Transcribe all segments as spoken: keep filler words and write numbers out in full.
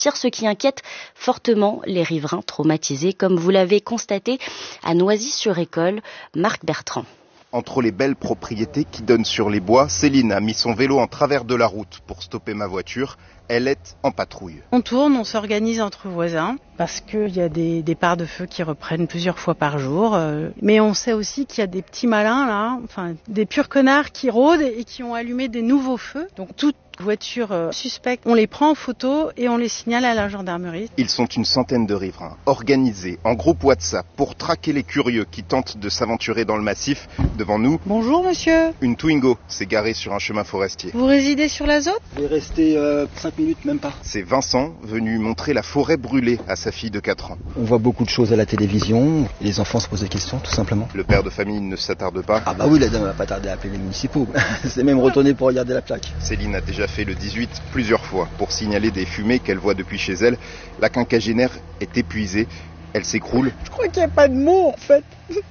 ce qui inquiète fortement les riverains traumatisés, comme vous l'avez constaté à Noisy-sur-École. Marc Bertrand. Entre les belles propriétés qui donnent sur les bois, Céline a mis son vélo en travers de la route pour stopper ma voiture. Elle est en patrouille. On tourne, on s'organise entre voisins parce qu'il y a des départs de feu qui reprennent plusieurs fois par jour. Mais on sait aussi qu'il y a des petits malins là, enfin des purs connards qui rôdent et qui ont allumé des nouveaux feux. Donc toute voiture euh, suspecte, on les prend en photo et on les signale à la gendarmerie. Ils sont une centaine de riverains, organisés en groupe WhatsApp pour traquer les curieux qui tentent de s'aventurer dans le massif. Devant nous, bonjour monsieur. Une Twingo s'est garée sur un chemin forestier. Vous résidez sur l'Azote ? Je vais rester euh, cinq minutes, même pas. C'est Vincent, venu montrer la forêt brûlée à sa fille de quatre ans. On voit beaucoup de choses à la télévision, et les enfants se posent des questions, tout simplement. Le père de famille ne s'attarde pas. Ah bah oui, la dame va pas tarder à appeler les municipaux. C'est même retourné pour regarder la plaque. Céline a déjà fait le dix-huit plusieurs fois pour signaler des fumées qu'elle voit depuis chez elle. La quinquagénaire est épuisée, elle s'écroule. Je crois qu'il n'y a pas de mots en fait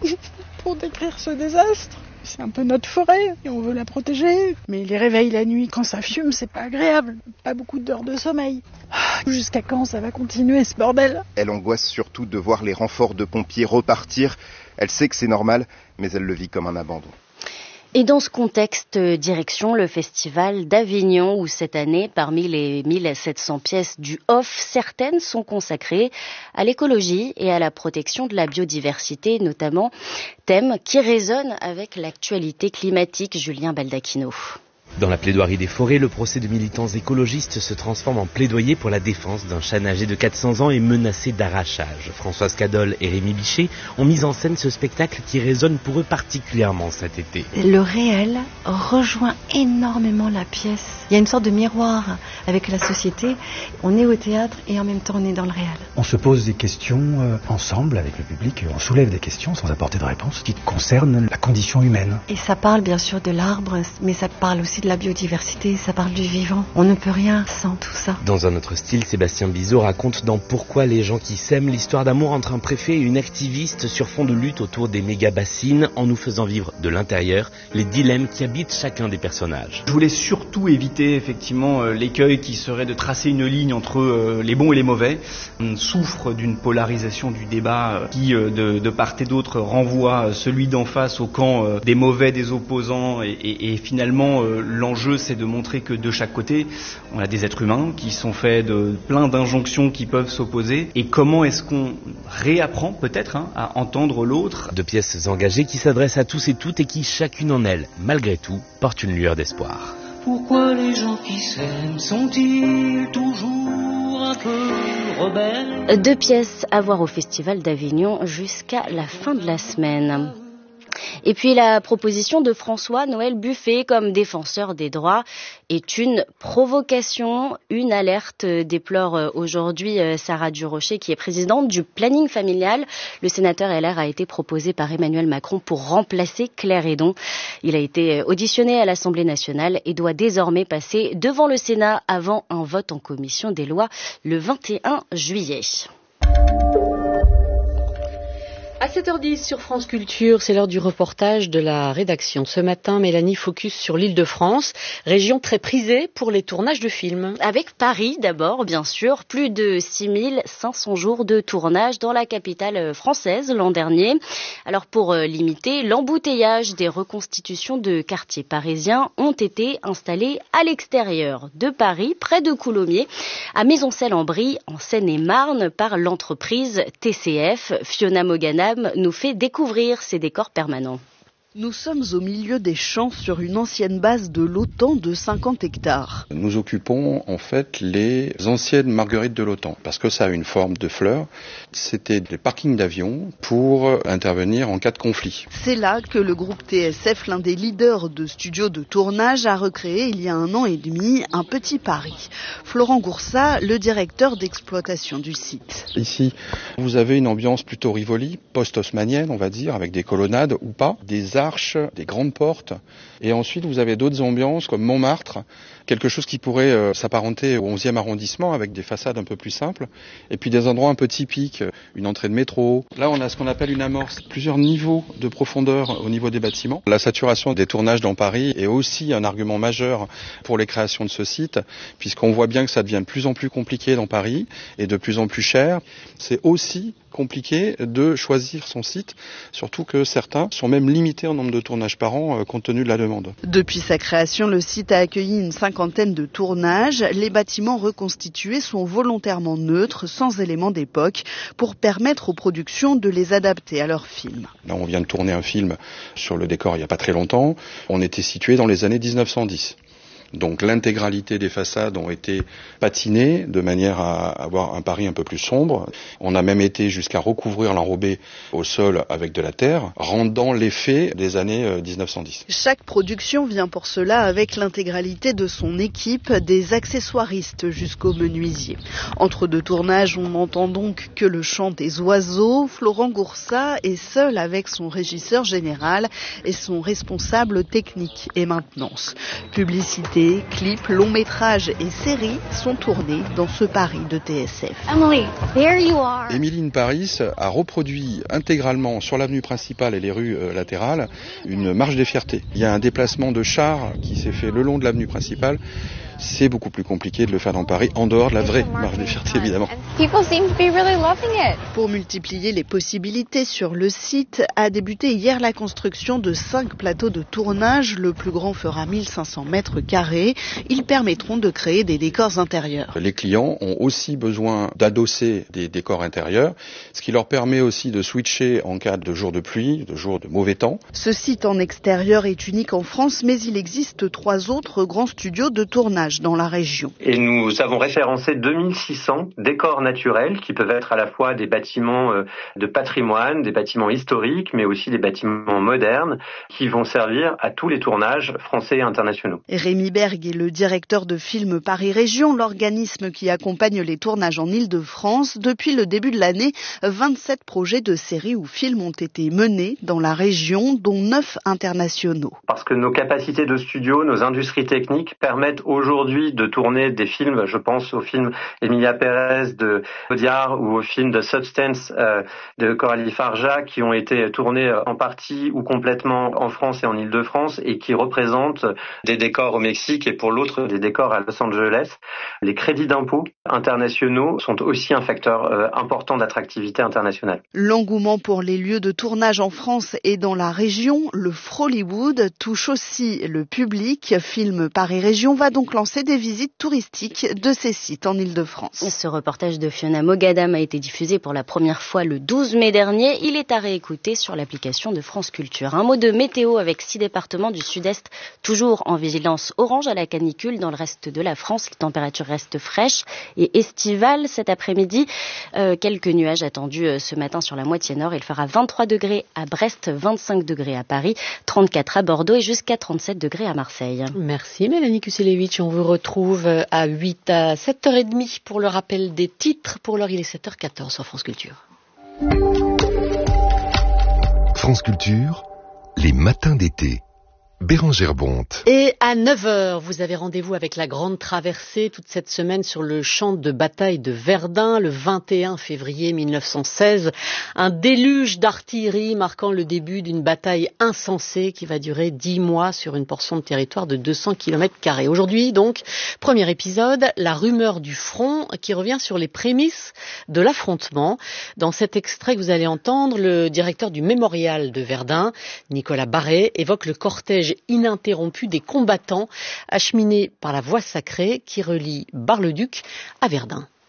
pour décrire ce désastre. C'est un peu notre forêt et on veut la protéger. Mais les réveils la nuit quand ça fume, c'est pas agréable. Pas beaucoup d'heures de sommeil. Jusqu'à quand ça va continuer ce bordel ? Elle angoisse surtout de voir les renforts de pompiers repartir. Elle sait que c'est normal, mais elle le vit comme un abandon. Et dans ce contexte, direction le festival d'Avignon où cette année, parmi les mille sept cents pièces du Off, certaines sont consacrées à l'écologie et à la protection de la biodiversité, notamment thème qui résonne avec l'actualité climatique. Julien Baldacchino. Dans la plaidoirie des forêts, le procès de militants écologistes se transforme en plaidoyer pour la défense d'un chêne âgé de quatre cents ans et menacé d'arrachage. Françoise Cadol et Rémi Bichet ont mis en scène ce spectacle qui résonne pour eux particulièrement cet été. Le réel rejoint énormément la pièce. Il y a une sorte de miroir avec la société. On est au théâtre et en même temps on est dans le réel. On se pose des questions euh, ensemble avec le public. On soulève des questions sans apporter de réponse qui concernent la condition humaine. Et ça parle bien sûr de l'arbre, mais ça parle aussi de la biodiversité, ça parle du vivant. On ne peut rien sans tout ça. Dans un autre style, Sébastien Bizot raconte dans Pourquoi les gens qui s'aiment l'histoire d'amour entre un préfet et une activiste sur fond de lutte autour des méga-bassines en nous faisant vivre de l'intérieur les dilemmes qui habitent chacun des personnages. Je voulais surtout éviter effectivement euh, l'écueil qui serait de tracer une ligne entre euh, les bons et les mauvais. On souffre d'une polarisation du débat euh, qui euh, de, de part et d'autre renvoie euh, celui d'en face au camp euh, des mauvais, des opposants et, et, et finalement euh, l'enjeu c'est de montrer que de chaque côté on a des êtres humains qui sont faits de plein d'injonctions qui peuvent s'opposer et comment est-ce qu'on réapprend peut-être hein, à entendre l'autre. De pièces engagées qui s'adressent à tous et toutes et qui chacune en elles, malgré tout, portent une lueur d'espoir. Pourquoi les gens qui s'aiment sont-ils toujours un peu rebelles ? Deux pièces à voir au Festival d'Avignon jusqu'à la fin de la semaine. Et puis la proposition de François-Noël Buffet comme défenseur des droits est une provocation. Une alerte déplore aujourd'hui Sarah Durocher qui est présidente du planning familial. Le sénateur L R a été proposé par Emmanuel Macron pour remplacer Claire Hédon. Il a été auditionné à l'Assemblée nationale et doit désormais passer devant le Sénat avant un vote en commission des lois le vingt et un juillet. À sept heures dix sur France Culture, c'est l'heure du reportage de la rédaction. Ce matin, Mélanie focus sur l'Île-de-France, région très prisée pour les tournages de films. Avec Paris d'abord, bien sûr, plus de six mille cinq cents jours de tournage dans la capitale française l'an dernier. Alors pour limiter l'embouteillage, des reconstitutions de quartiers parisiens ont été installées à l'extérieur de Paris, près de Coulommiers, à Maisoncelles-en-Brie, en Seine-et-Marne, par l'entreprise T C F. Fiona Moganam nous fait découvrir ces décors permanents. Nous sommes au milieu des champs sur une ancienne base de l'OTAN de cinquante hectares. Nous occupons en fait les anciennes marguerites de l'OTAN parce que ça a une forme de fleur. C'était des parkings d'avions pour intervenir en cas de conflit. C'est là que le groupe T S F, l'un des leaders de studios de tournage, a recréé il y a un an et demi un petit Paris. Florent Goursat, le directeur d'exploitation du site. Ici, vous avez une ambiance plutôt Rivoli, post-haussmannienne on va dire, avec des colonnades ou pas, des arches, des grandes portes. Et ensuite, vous avez d'autres ambiances comme Montmartre, quelque chose qui pourrait euh, s'apparenter au onzième arrondissement avec des façades un peu plus simples. Et puis des endroits un peu typiques, une entrée de métro. Là, on a ce qu'on appelle une amorce, plusieurs niveaux de profondeur au niveau des bâtiments. La saturation des tournages dans Paris est aussi un argument majeur pour les créations de ce site, puisqu'on voit bien que ça devient de plus en plus compliqué dans Paris et de plus en plus cher. C'est aussi compliqué de choisir son site, surtout que certains sont même limités en nombre de tournages par an euh, compte tenu de la demande. Depuis sa création, le site a accueilli une cinquantaine de tournages. Les bâtiments reconstitués sont volontairement neutres, sans éléments d'époque, pour permettre aux productions de les adapter à leurs films. Là, on vient de tourner un film sur le décor il n'y a pas très longtemps. On était situé dans les années dix-neuf cent dix. Donc l'intégralité des façades ont été patinées de manière à avoir un Paris un peu plus sombre. On a même été jusqu'à recouvrir l'enrobé au sol avec de la terre, rendant l'effet des années dix-neuf cent dix. Chaque production vient pour cela avec l'intégralité de son équipe, des accessoiristes jusqu'aux menuisiers. Entre deux tournages, on n'entend donc que le chant des oiseaux. Florent Goursat est seul avec son régisseur général et son responsable technique et maintenance. Publicité, clips, longs métrages et séries sont tournés dans ce Paris de T S F. Emily, there you are. Emily in Paris a reproduit intégralement sur l'avenue principale et les rues euh, latérales une marche des fiertés. Il y a un déplacement de chars qui s'est fait le long de l'avenue principale. C'est beaucoup plus compliqué de le faire dans Paris, en dehors de la vraie marche des fiertés, évidemment. Pour multiplier les possibilités sur le site, a débuté hier la construction de cinq plateaux de tournage. Le plus grand fera mille cinq cents mètres carrés. Ils permettront de créer des décors intérieurs. Les clients ont aussi besoin d'adosser des décors intérieurs, ce qui leur permet aussi de switcher en cas de jour de pluie, de jour de mauvais temps. Ce site en extérieur est unique en France, mais il existe trois autres grands studios de tournage dans la région. Et nous avons référencé deux mille six cents décors naturels qui peuvent être à la fois des bâtiments de patrimoine, des bâtiments historiques, mais aussi des bâtiments modernes qui vont servir à tous les tournages français et internationaux. Rémi Berg est le directeur de Film Paris Région, l'organisme qui accompagne les tournages en Île-de-France. Depuis le début de l'année, vingt-sept projets de séries ou films ont été menés dans la région, dont neuf internationaux. Parce que nos capacités de studio, nos industries techniques permettent aujourd'hui aujourd'hui de tourner des films, je pense au film Emilia Pérez de Audiard ou au film de Substance euh, de Coralie Farja, qui ont été tournés en partie ou complètement en France et en Île-de-France et qui représentent des décors au Mexique et pour l'autre des décors à Los Angeles. Les crédits d'impôt internationaux sont aussi un facteur euh, important d'attractivité internationale. L'engouement pour les lieux de tournage en France et dans la région, le Frollywood, touche aussi le public. Film Paris Région va donc lancer des visites touristiques de ces sites en Île-de-France. Ce reportage de Fiona Mogadam a été diffusé pour la première fois le douze mai dernier. Il est à réécouter sur l'application de France Culture. Un mot de météo avec six départements du sud-est toujours en vigilance orange à la canicule. Dans le reste de la France, les températures restent fraîches et estivales cet après-midi. Euh, quelques nuages attendus ce matin sur la moitié nord. Il fera vingt-trois degrés à Brest, vingt-cinq degrés à Paris, trente-quatre à Bordeaux et jusqu'à trente-sept degrés à Marseille. Merci Mélanie Kuselevich. On vous retrouve à huit à sept heures trente pour le rappel des titres. Pour l'heure, il est sept heures quatorze sur France Culture. France Culture, les matins d'été. Bérangère Bonte. Et à neuf heures, vous avez rendez-vous avec la grande traversée toute cette semaine sur le champ de bataille de Verdun, le vingt et un février mille neuf cent seize. Un déluge d'artillerie marquant le début d'une bataille insensée qui va durer dix mois sur une portion de territoire de deux cents kilomètres carrés. Aujourd'hui, donc, premier épisode, la rumeur du front qui revient sur les prémices de l'affrontement. Dans cet extrait que vous allez entendre, le directeur du mémorial de Verdun, Nicolas Barré, évoque le cortège ininterrompu des combattants acheminés par la voie sacrée qui relie Bar-le-Duc à Verdun.